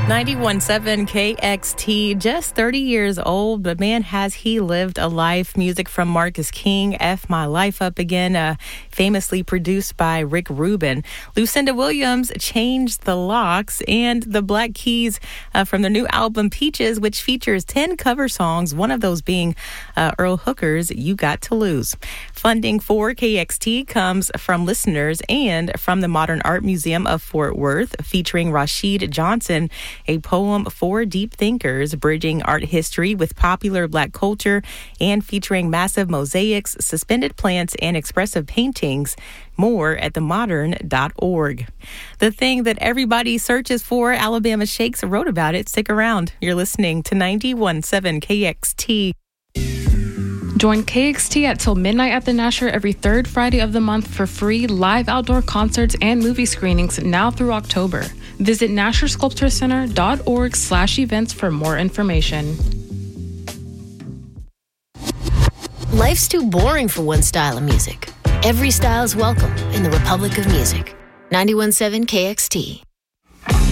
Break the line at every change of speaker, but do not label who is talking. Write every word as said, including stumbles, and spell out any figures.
ninety-one point seven K X T, just thirty years old, but man, has he lived a life. Music from Marcus King, F My Life Up Again, uh, famously produced by Rick Rubin. Lucinda Williams, Change the Locks, and the Black Keys uh, from their new album Peaches, which features ten cover songs, one of those being uh, Earl Hooker's You Got to Lose. Funding for K X T comes from listeners and from the Modern Art Museum of Fort Worth, featuring Rashid Johnson, a poem for deep thinkers, bridging art history with popular Black culture and featuring massive mosaics, suspended plants, and expressive paintings. More at the modern dot org. The thing that everybody searches for, Alabama Shakes wrote about it. Stick around. You're listening to ninety-one point seven K X T.
Join K X T at Till Midnight at the Nasher every third Friday of the month for free live outdoor concerts and movie screenings now through October. Visit nasher sculpture center dot org slash events for more information.
Life's too boring for one style of music. Every style is welcome in the Republic of Music. ninety-one point seven K X T.